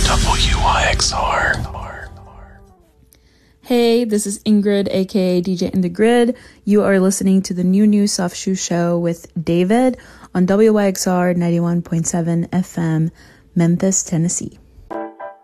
WYXR. Hey, this is Ingrid, aka DJ in the Grid. You are listening to the New Soft Shoe Show with David on WYXR 91.7 FM, Memphis, Tennessee.